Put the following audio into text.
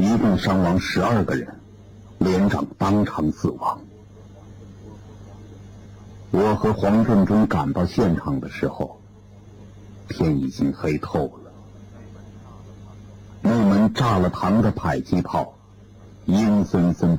一共伤亡12个人，连长当场死亡。我和黄振中赶到现场的时候，天已经黑透了。木门炸了膛的迫击炮阴森森